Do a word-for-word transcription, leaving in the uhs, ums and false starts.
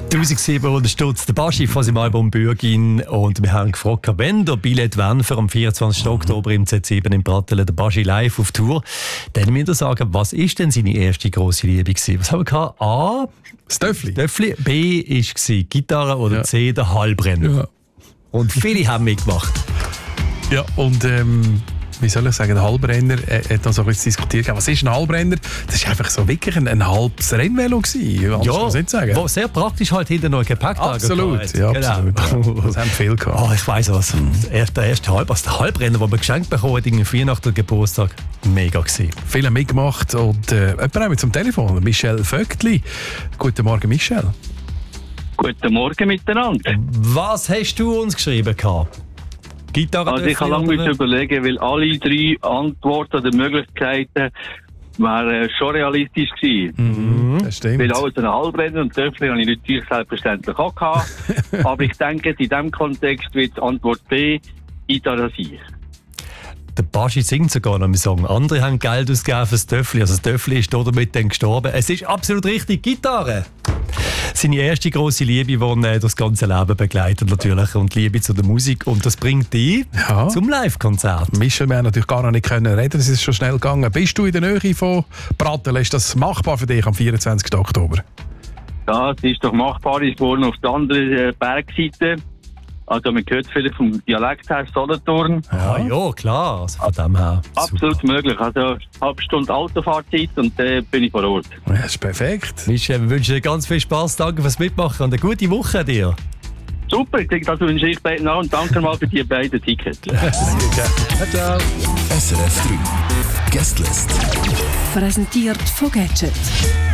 eintausendsiebenhundert Stutz, der Baschi von seinem Album Bürgin. Und wir haben gefragt, wenn der Billett wollen für am vierundzwanzigsten Oktober im Z sieben im Pratteln, der Baschi live auf Tour, dann müsst ihr sagen, was ist denn seine erste grosse Liebe gewesen? Was haben wir gehabt? A. Das Töffli. Töffli. B. war Gitarre oder ja. C. der Hallbrenner. Ja. Und viele haben mitgemacht. Ja, und ähm, wie soll ich sagen, der Hallbrenner äh, hat noch so ein bisschen diskutiert. Was ist ein Hallbrenner? Das war einfach so wirklich ein, ein halbes Rennvelo gewesen. Ja, kann nicht sagen. Wo sehr praktisch halt hinter noch ein Gepäckträger. Absolut, ja, genau. absolut. Ja. Das haben viele gehabt. Oh, ich weiss was. Der erste Halb, also der Hallbrenner, den man geschenkt bekommen hat, irgendwie Weihnachten oder Geburtstag, mega gewesen. Viele haben mitgemacht und äh, jemand haben wir zum Telefon, Michel Vögtli. Guten Morgen, Michel. Guten Morgen miteinander. Was hast du uns geschrieben gehabt? Gitarre, also ich habe lange überlegen, weil alle drei Antworten oder Möglichkeiten wären schon realistisch gewesen. Mhm, das stimmt. Weil alles ein Hallbrenner und Töffli habe ich natürlich selbstverständlich auch gehabt. Aber ich denke, in diesem Kontext wird Antwort B Gitarre sein. Der Baschi singt sogar noch im Song. Andere haben Geld ausgegeben für das Töffli. Also das Töffli ist damit dann gestorben. Es ist absolut richtig, Gitarre. Seine erste grosse Liebe, die ihn das ganze Leben begleitet natürlich. Und die Liebe zu der Musik. Und das bringt dich ja. zum Live-Konzert. Michel, wir haben natürlich gar noch nicht können reden. Es ist schon schnell gegangen. Bist du in der Nähe von Pratteln? Ist das machbar für dich am vierundzwanzigsten Oktober? Ja, es ist doch machbar. Ich wohne auf der anderen Bergseite. Also man hört vielleicht vom Dialekt her Solothurn. Ja, ja, klar. Also von dem her. Absolut super. Möglich. Also eine halbe Stunde Autofahrzeit und dann äh, bin ich vor Ort. Ja, das ist perfekt. Michel, wir wünschen dir ganz viel Spass. Danke fürs Mitmachen und eine gute Woche dir. Super, das wünsche ich beiden auch und danke mal für die beiden Tickets. Ja, ciao, ciao. S R F drei Guestlist. Präsentiert von Gadget.